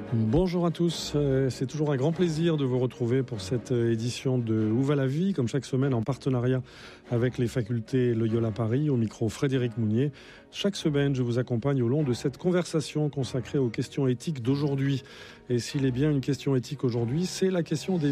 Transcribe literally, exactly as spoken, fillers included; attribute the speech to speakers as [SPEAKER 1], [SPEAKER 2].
[SPEAKER 1] Bonjour à tous, c'est toujours un grand plaisir de vous retrouver pour cette édition de Où va la vie, comme chaque semaine en partenariat avec les facultés Loyola Paris, au micro Frédéric Mounier. Chaque semaine, je vous accompagne au long de cette conversation consacrée aux questions éthiques d'aujourd'hui. Et s'il est bien une question éthique aujourd'hui, c'est la question des